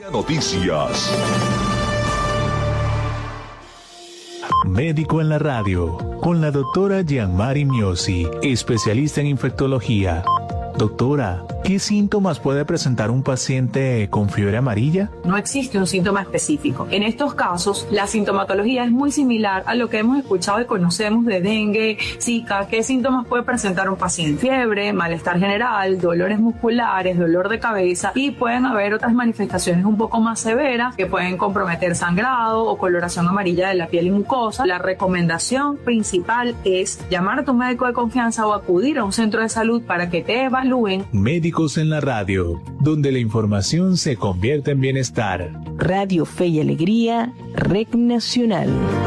Noticias. Médico en la radio, con la doctora Gianmari Miosi, especialista en infectología. Doctora, ¿qué síntomas puede presentar un paciente con fiebre amarilla? No existe un síntoma específico. En estos casos, la sintomatología es muy similar a lo que hemos escuchado y conocemos de dengue, zika. ¿Qué síntomas puede presentar un paciente? Fiebre, malestar general, dolores musculares, dolor de cabeza, y pueden haber otras manifestaciones un poco más severas que pueden comprometer sangrado o coloración amarilla de la piel y mucosa. La recomendación principal es llamar a tu médico de confianza o acudir a un centro de salud para que te evalúen. Médicos en la radio, donde la información se convierte en bienestar. Radio Fe y Alegría, Red Nacional.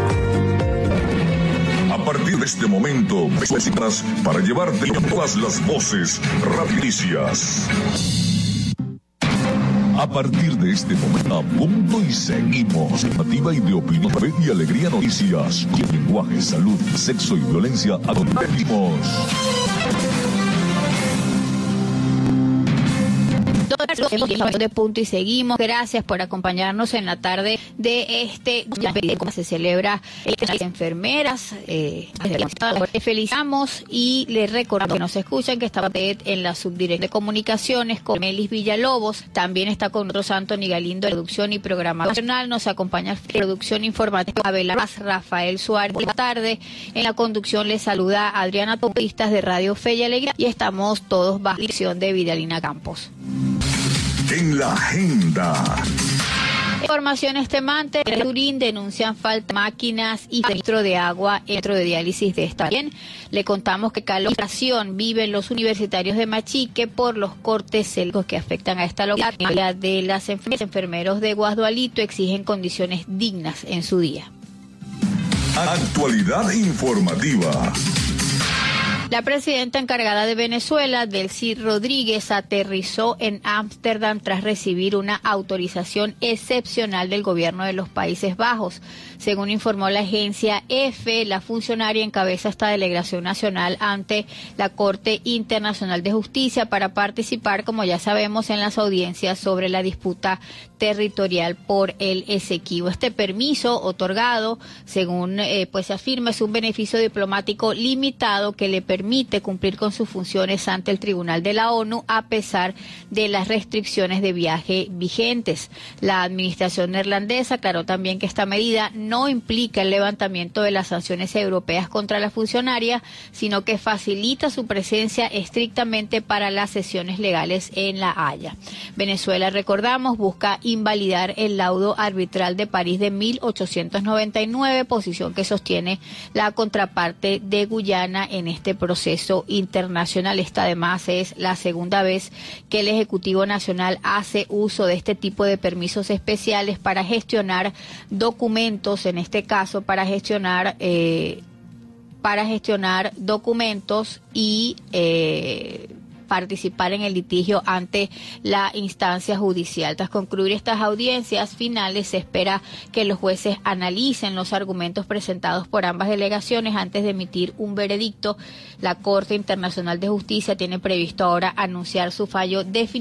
A partir de este momento, necesitas para llevarte todas las voces rapidicias. A partir de este momento, a punto y seguimos. Nativa y de opinión, Fe y Alegría Noticias. Y el lenguaje, salud, sexo y violencia, a donde venimos. De punto y seguimos. Gracias por acompañarnos en la tarde de cómo se celebra las enfermeras. Les felicitamos y les recordamos que nos escuchan que estaba en la subdirección de comunicaciones con Melis Villalobos. También está con nosotros Anthony Galindo, producción y programación nacional. Nos acompaña producción informativa Abel Rafael Suárez. Buenas tardes. En la conducción les saluda Adriana Topistas de Radio Fe y Alegría y estamos todos bajo la dirección de Vidalina Campos. En la agenda. Informaciones temantes. En Turín denuncian falta de máquinas y filtro de agua en el centro de diálisis de esta. Bien, le contamos que calefacción viven los universitarios de Machique por los cortes eléctricos que afectan a esta localidad. De las enfermeros de Guasdualito exigen condiciones dignas en su día. Actualidad informativa. La presidenta encargada de Venezuela, Delcy Rodríguez, aterrizó en Ámsterdam tras recibir una autorización excepcional del gobierno de los Países Bajos. Según informó la agencia EFE, la funcionaria encabeza esta delegación nacional ante la Corte Internacional de Justicia para participar, como ya sabemos, en las audiencias sobre la disputa territorial por el Esequibo. Este permiso otorgado, según se afirma, es un beneficio diplomático limitado que le permite cumplir con sus funciones ante el Tribunal de la ONU a pesar de las restricciones de viaje vigentes. La administración neerlandesa aclaró también que esta medida no implica el levantamiento de las sanciones europeas contra la funcionaria, sino que facilita su presencia estrictamente para las sesiones legales en La Haya. Venezuela, recordamos, busca invalidar el laudo arbitral de París de 1899, posición que sostiene la contraparte de Guyana en este proceso internacional. Esta además es la segunda vez que el Ejecutivo Nacional hace uso de este tipo de permisos especiales para gestionar documentos, en este caso para gestionar documentos y participar en el litigio ante la instancia judicial. Tras concluir estas audiencias finales, se espera que los jueces analicen los argumentos presentados por ambas delegaciones antes de emitir un veredicto. La Corte Internacional de Justicia tiene previsto ahora anunciar su fallo definitivo